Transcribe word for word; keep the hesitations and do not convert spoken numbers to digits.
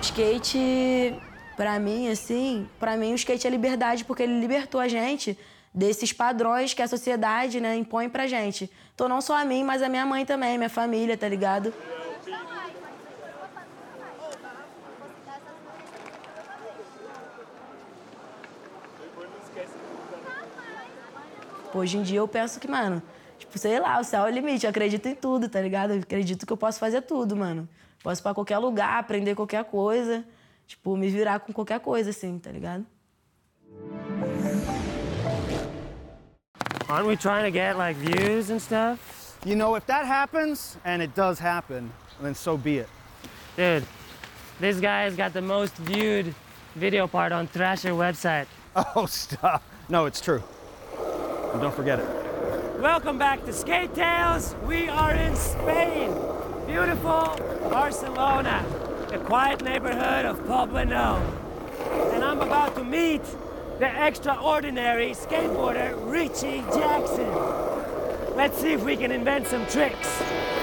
skate, pra mim, assim, pra mim o skate é liberdade porque ele libertou a gente desses padrões que a sociedade, né, impõe pra gente. Então não só a mim, mas a minha mãe também, minha família, tá ligado? Hoje em dia eu penso que, mano, tipo, sei lá, o céu é o limite, eu acredito em tudo, tá ligado? Eu acredito que eu posso fazer tudo, mano. Posso ir pra qualquer lugar, aprender qualquer coisa, tipo, me virar com qualquer coisa, assim, tá ligado? Aren't we trying to get, like, views and stuff? You know, if that happens, and it does happen, then so be it. Dude, this guy's got the most viewed video part on Thrasher website. Oh, stop. No, it's true. And don't forget it. Welcome back to Skate Tales. We are in Spain. Beautiful Barcelona, the quiet neighborhood of Poblenou. And I'm about to meet the extraordinary skateboarder Richie Jackson. Let's see if we can invent some tricks.